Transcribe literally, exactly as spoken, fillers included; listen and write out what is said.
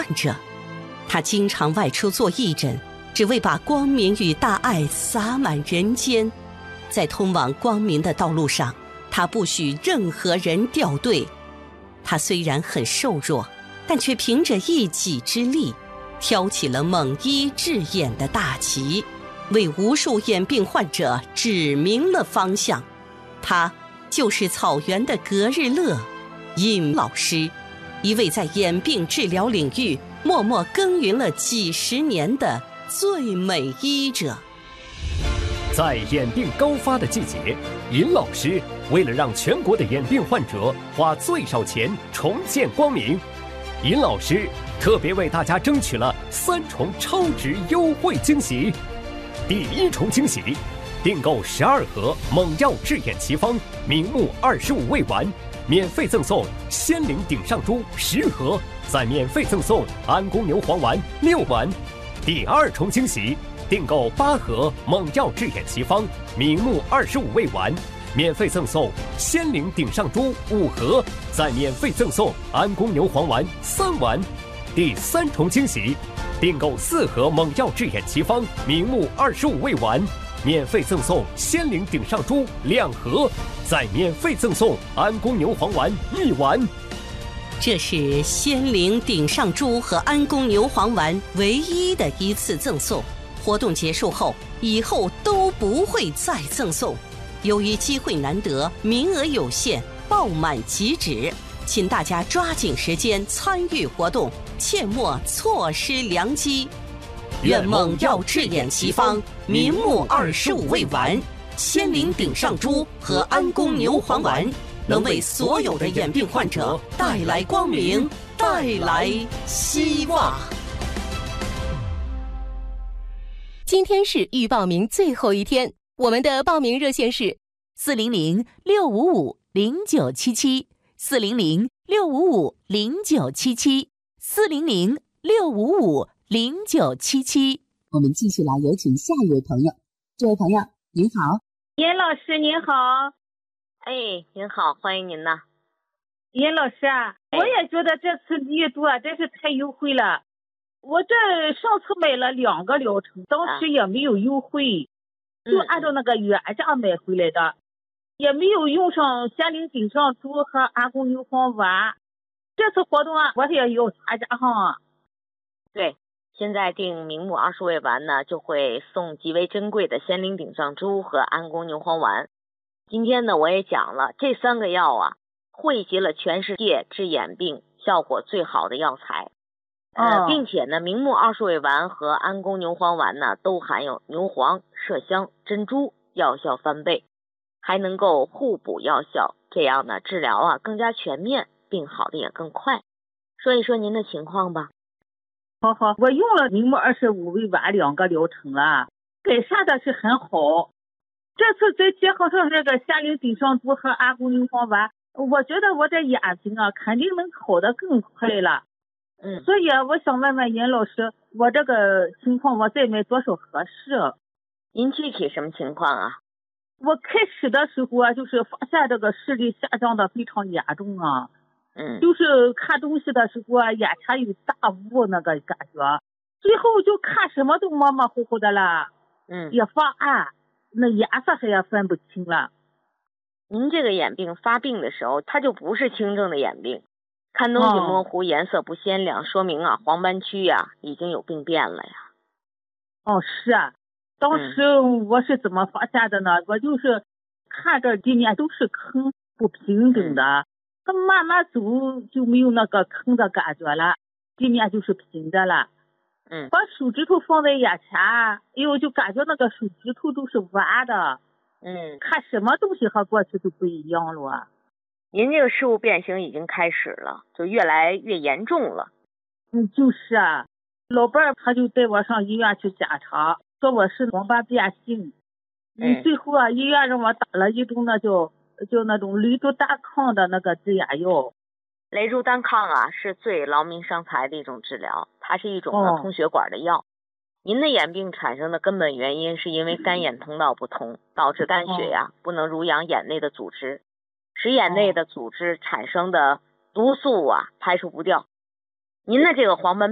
患者。他经常外出做义诊，只为把光明与大爱洒满人间。在通往光明的道路上，他不许任何人掉队。他虽然很瘦弱，但却凭着一己之力挑起了蒙医治眼的大旗，为无数眼病患者指明了方向。他就是草原的格日乐尹老师，一位在眼病治疗领域默默耕耘了几十年的最美医者。 在眼病高发的季节，尹老师为了让全国的眼病患者花最少钱重见光明，尹老师特别为大家争取了三重超值优惠惊喜。第一重惊喜，订购十二盒猛药治眼奇方明目二十五味丸，免费赠送仙灵顶上珠十盒，再免费赠送安宫牛黄丸六丸。第二重惊喜，订购八盒猛药治眼奇方明目二十五味丸，免费赠送仙灵顶上珠五盒，再免费赠送安宫牛黄丸三丸。第三重惊喜，订购四盒猛药治眼奇方明目二十五味丸，免费赠送仙灵顶上珠两盒，再免费赠送安宫牛黄丸一丸。 这是仙灵顶上珠和安宫牛黄丸唯一的一次赠送，活动结束后，以后都不会再赠送。由于机会难得，名额有限，爆满即止，请大家抓紧时间参与活动，切莫错失良机。愿猛药治眼奇方明目二十五味丸、仙灵顶上珠和安宫牛黄丸能为所有的眼病患者带来光明，带来希望。 今天是预报名最后一天，我们的报名热线是四零零六五五零九七七，四零零六五五零九七七，四零零六五五零九七七。 我们继续来有请下一位朋友。这位朋友您好。 严老师您好。 哎，您好，欢迎您呐。 严老师啊，哎、我也觉得这次力度啊真是太优惠了。我这上次买了两个疗程，当时也没有优惠，啊、就按照那个原价买回来的，嗯、也没有用上仙灵顶上珠和安宫牛黄丸。这次活动啊，我也要参加哈。 对，现在订明目二十味丸呢，就会送极为珍贵的仙灵顶上珠和安宫牛黄丸。今天呢，我也讲了这三个药啊，汇集了全世界治眼病效果最好的药材。呃，并且呢，明目二十味丸和安宫牛黄丸呢，都含有牛黄、麝香、珍珠，药效翻倍，还能够互补药效，这样呢，治疗啊更加全面，病好的也更快。说一说您的情况吧。 好好，我用了明目二十五味丸两个疗程了，改善的是很好。这次再结合上这个仙灵顶上珠和安宫牛黄丸，我觉得我这眼睛啊，肯定能好得更快了。 嗯， 所以我想问问严老师，我这个情况我再买多少合适？ 您具体什么情况啊？ 我开始的时候啊，就是发现这个视力下降的非常严重啊。 嗯， 就是看东西的时候啊，眼前有大雾那个感觉，最后就看什么都模模糊糊的了。 嗯， 也发暗，那颜色还也分不清了。 您这个眼病发病的时候，它就不是轻症的眼病。看东西模糊，哦、颜色不鲜亮，说明啊黄斑区呀、啊、已经有病变了呀。 哦，是啊，当时我是怎么发现的呢？嗯、我就是看着地面都是坑，不平整的，它、嗯、慢慢走就没有那个坑的感觉了，地面就是平的了。 嗯， 把手指头放在眼前，哎呦，就感觉那个手指头都是弯的。 嗯， 看什么东西和过去都不一样了。 您这个视物变形已经开始了，就越来越严重了。 嗯，就是啊，老伴儿他就带我上医院去检查，说我是黄斑变性。嗯，最后啊，医院让我打了一种那叫叫那种雷珠单抗的那个治眼药。 雷珠单抗啊，是最劳民伤财的一种治疗，它是一种呢、哦、通血管的药。您的眼病产生的根本原因是因为肝眼通道不通，导致肝血呀、哦、不能濡养眼内的组织。使眼内的组织产生的毒素啊排除不掉。您的这个黄斑